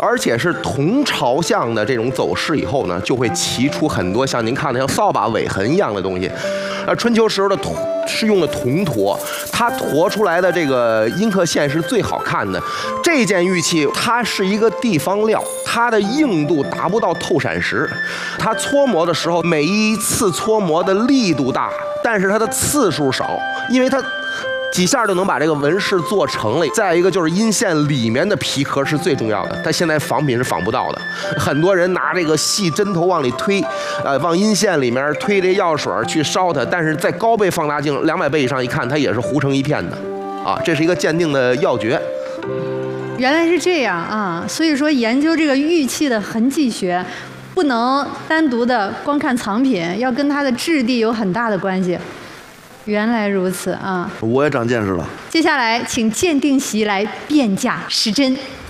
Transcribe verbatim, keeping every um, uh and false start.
而且是同朝向的这种走势以后呢，就会骑出很多像您看的像扫把尾痕一样的东西。呃，春秋时候的铜是用的铜橐，它橐出来的这个阴刻线是最好看的。这件玉器它是一个地方料，它的硬度达不到透闪石，它搓磨的时候每一次搓磨的力度大，但是它的次数少，因为它几下就能把这个纹饰做成了。再一个就是阴线里面的皮壳是最重要的，但现在仿品是仿不到的。很多人拿这个细针头往里推，呃，往阴线里面推这药水去烧它，但是在高倍放大镜两百倍以上一看，它也是糊成一片的，啊，这是一个鉴定的要诀。 原来是这样啊，所以说研究这个玉器的痕迹学，不能单独的光看藏品，要跟它的质地有很大的关系。原来如此啊！ 我也长见识了。 接下来，请鉴定席来辨价识真。